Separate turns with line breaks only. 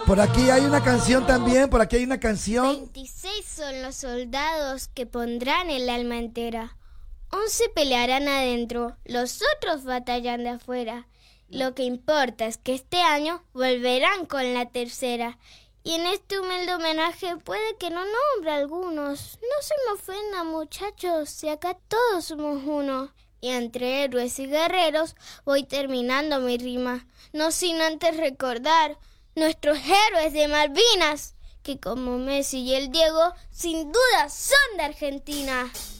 Por aquí hay una canción también, por aquí hay una canción.
26 son los soldados que pondrán el alma entera. 11 pelearán adentro, los otros batallan de afuera. Lo que importa es que este año volverán con la tercera. Y en este humilde homenaje puede que no nombre a algunos. No se me ofendan, muchachos, si acá todos somos uno. Y entre héroes y guerreros voy terminando mi rima. No sin antes recordar nuestros héroes de Malvinas, que como Messi y el Diego, sin duda son de Argentina.